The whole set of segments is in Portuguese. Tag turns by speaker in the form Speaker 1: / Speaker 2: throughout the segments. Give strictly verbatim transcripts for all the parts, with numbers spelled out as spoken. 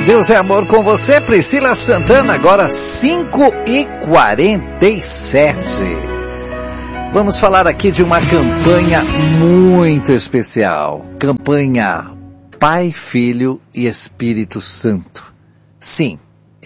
Speaker 1: Deus é amor com você, Priscila Santana, agora cinco e quarenta e sete. Vamos falar aqui de uma campanha muito especial. Campanha Pai, Filho e Espírito Santo. Sim,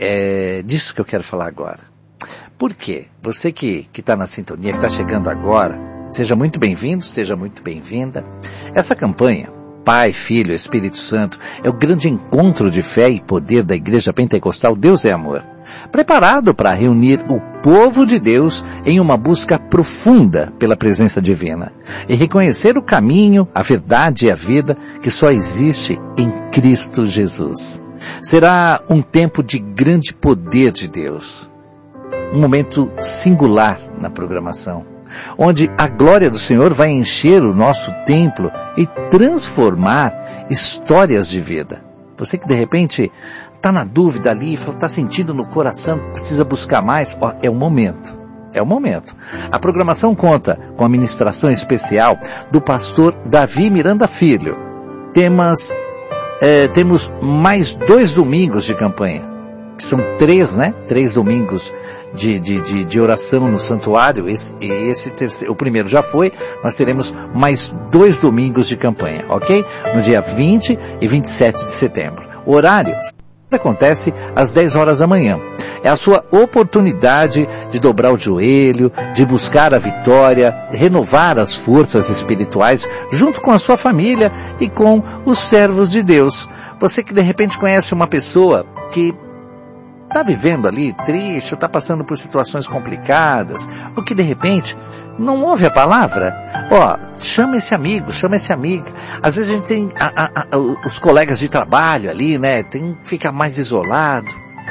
Speaker 1: é disso que eu quero falar agora. Por quê? Você que está na sintonia, que está chegando agora, seja muito bem-vindo, seja muito bem-vinda. Essa campanha Pai, Filho, Espírito Santo, é o grande encontro de fé e poder da Igreja Pentecostal Deus é Amor, preparado para reunir o povo de Deus em uma busca profunda pela presença divina e reconhecer o caminho, a verdade e a vida que só existe em Cristo Jesus. Será um tempo de grande poder de Deus, um momento singular na programação, onde a glória do Senhor vai encher o nosso templo e transformar histórias de vida. Você que de repente está na dúvida ali, está sentindo no coração, precisa buscar mais, ó, é o momento, é o momento. A programação conta com a ministração especial do pastor Davi Miranda Filho. Temas, é, temos mais dois domingos de campanha, que são três, né? Três domingos De, de, de, de oração no santuário. Esse, esse terceiro, o primeiro já foi, nós teremos mais dois domingos de campanha, ok? No dia vinte e vinte e sete de setembro. O horário acontece às dez horas da manhã. É a sua oportunidade de dobrar o joelho, de buscar a vitória, renovar as forças espirituais junto com a sua família e com os servos de Deus. Você que de repente conhece uma pessoa que está vivendo ali triste, ou está passando por situações complicadas, ou que de repente não ouve a palavra, ó, chama esse amigo, chama essa amiga. Às vezes a gente tem a, a, a, os colegas de trabalho ali, né, tem que ficar mais isolado.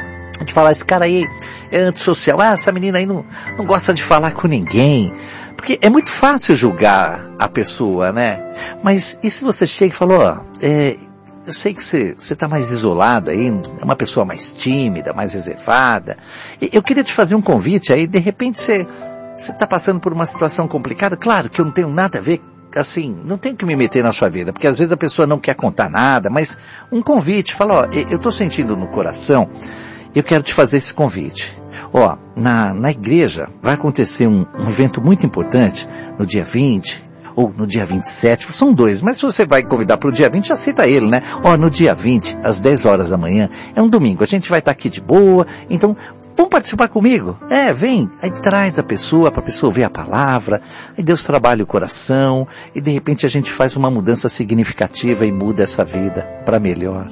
Speaker 1: A gente fala, esse cara aí é antissocial, ah, essa menina aí não, não gosta de falar com ninguém. Porque é muito fácil julgar a pessoa, né? Mas e se você chega e fala, ó, é... eu sei que você está mais isolado aí, é uma pessoa mais tímida, mais reservada. Eu queria te fazer um convite aí, de repente você está passando por uma situação complicada. Claro que eu não tenho nada a ver, assim, não tenho que me meter na sua vida, porque às vezes a pessoa não quer contar nada, mas um convite, fala, ó, eu estou sentindo no coração, eu quero te fazer esse convite. Ó, na, na igreja vai acontecer um, um evento muito importante no dia vinte, ou no dia vinte e sete, são dois, mas se você vai convidar para o dia vinte, aceita ele, né? Ó, no dia vinte, às dez horas da manhã, é um domingo, a gente vai estar aqui de boa, então, vamos participar comigo? É, vem, aí traz a pessoa, para a pessoa ouvir a palavra, aí Deus trabalha o coração, e de repente a gente faz uma mudança significativa e muda essa vida para melhor.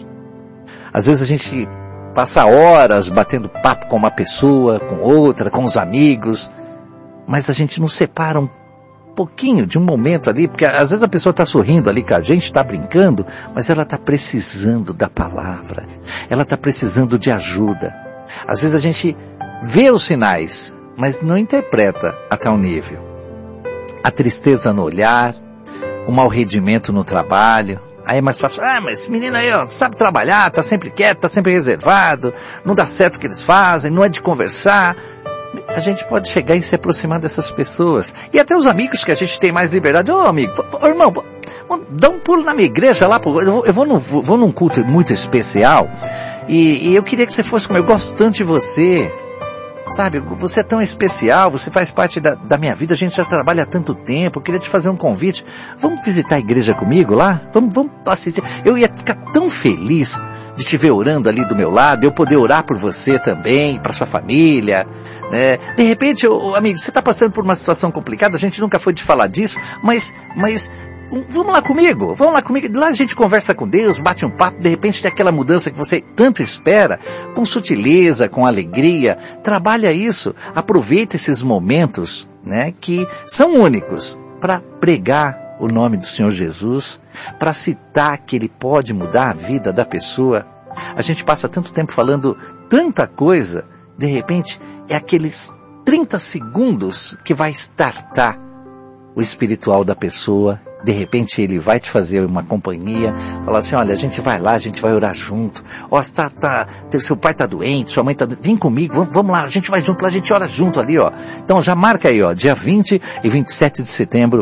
Speaker 1: Às vezes a gente passa horas batendo papo com uma pessoa, com outra, com os amigos, mas a gente não separa um pouquinho de um momento ali, porque às vezes a pessoa está sorrindo ali com a gente, está brincando, mas ela está precisando da palavra, ela está precisando de ajuda. Às vezes a gente vê os sinais, mas não interpreta a tal nível. A tristeza no olhar, o mau rendimento no trabalho, aí é mais fácil, ah, mas esse menino aí, ó, sabe trabalhar, está sempre quieto, está sempre reservado, não dá certo o que eles fazem, não é de conversar. A gente pode chegar e se aproximar dessas pessoas. E até os amigos que a gente tem mais liberdade. Ô oh, amigo, ô, irmão, dá um pulo na minha igreja lá. Eu vou, eu vou, num, vou num culto muito especial. E, e eu queria que você fosse comigo. Eu gosto tanto de você. Sabe, você é tão especial, você faz parte da, da minha vida. A gente já trabalha há tanto tempo. Eu queria te fazer um convite. Vamos visitar a igreja comigo lá? Vamos, vamos assistir. Eu ia ficar tão feliz de te ver orando ali do meu lado, eu poder orar por você também, para sua família, né? De repente, eu, amigo, você está passando por uma situação complicada, a gente nunca foi te falar disso, mas, mas vamos lá comigo, vamos lá comigo, lá a gente conversa com Deus, bate um papo, de repente tem aquela mudança que você tanto espera, com sutileza, com alegria, trabalha isso, aproveita esses momentos, né, que são únicos, para pregar o nome do Senhor Jesus, para citar que Ele pode mudar a vida da pessoa. A gente passa tanto tempo falando tanta coisa, de repente é aqueles trinta segundos que vai startar o espiritual da pessoa. De repente ele vai te fazer uma companhia, falar assim, olha, a gente vai lá, a gente vai orar junto. Ó, tá, tá, seu pai tá doente, sua mãe tá doente, vem comigo, vamos, vamos lá, a gente vai junto lá, a gente ora junto ali, ó. Então já marca aí, ó, dia vinte e vinte e sete de setembro,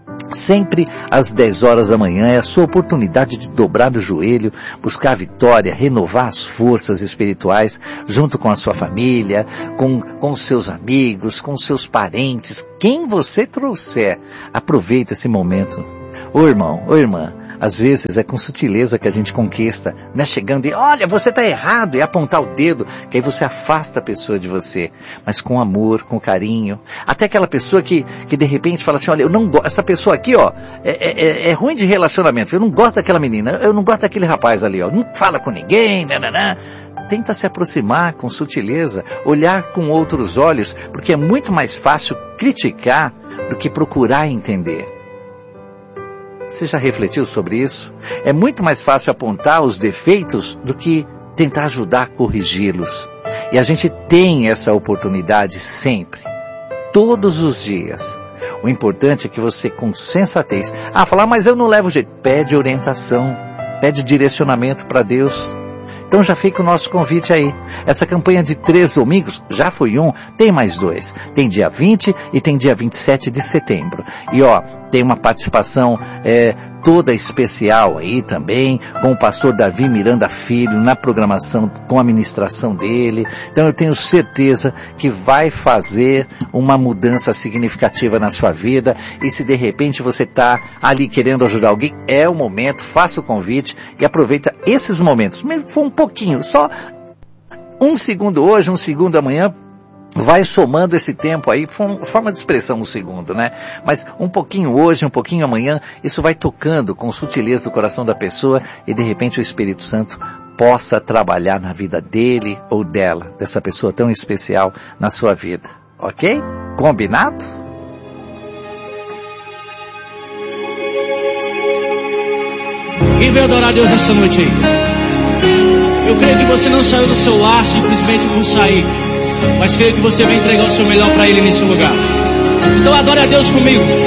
Speaker 1: Sempre às dez horas da manhã é a sua oportunidade de dobrar o joelho, buscar a vitória, renovar as forças espirituais junto com a sua família, com, com os seus amigos, com os seus parentes, quem você trouxer. Aproveita esse momento. Ô irmão, ô irmã, às vezes é com sutileza que a gente conquista, não é chegando e olha, você está errado, e apontar o dedo, que aí você afasta a pessoa de você, mas com amor, com carinho. Até aquela pessoa que, que de repente fala assim, olha, eu não gosto, essa pessoa aqui, ó, é, é, é ruim de relacionamento, eu não gosto daquela menina, eu não gosto daquele rapaz ali, ó, não fala com ninguém, nananã. Tenta se aproximar com sutileza, olhar com outros olhos, porque é muito mais fácil criticar do que procurar entender. Você já refletiu sobre isso? É muito mais fácil apontar os defeitos do que tentar ajudar a corrigi-los. E a gente tem essa oportunidade sempre, todos os dias. O importante é que você, com sensatez, ah, falar, mas eu não levo jeito. Pede orientação, pede direcionamento para Deus. Então já fica o nosso convite aí. Essa campanha de três domingos, já foi um, tem mais dois. Tem dia vinte e tem dia vinte e sete de setembro. E ó, tem uma participação é, toda especial aí também, com o pastor Davi Miranda Filho, na programação, com a ministração dele. Então eu tenho certeza que vai fazer uma mudança significativa na sua vida. E se de repente você está ali querendo ajudar alguém, é o momento, faça o convite e aproveita esses momentos. Mesmo que for um pouquinho, só um segundo hoje, um segundo amanhã, vai somando esse tempo aí, forma de expressão um segundo, né? Mas um pouquinho hoje, um pouquinho amanhã, isso vai tocando com sutileza o coração da pessoa e de repente o Espírito Santo possa trabalhar na vida dele ou dela, dessa pessoa tão especial na sua vida. Ok? Combinado?
Speaker 2: Quem veio adorar a Deus nessa noite aí? Eu creio que você não saiu do seu lar simplesmente por sair, mas creio que você vai entregar o seu melhor para Ele nesse lugar. Então adore a Deus comigo.